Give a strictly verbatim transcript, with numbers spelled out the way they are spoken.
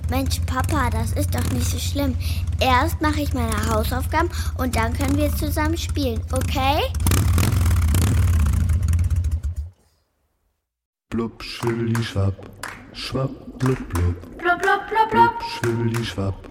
Mensch, Papa, das ist doch nicht so schlimm. Erst mache ich meine Hausaufgaben und dann können wir zusammen spielen, okay? Blub, schwibbeli, schwapp, schwapp, blub, blub. Blub, blub, blub, blub. Schwibbeli, schwapp,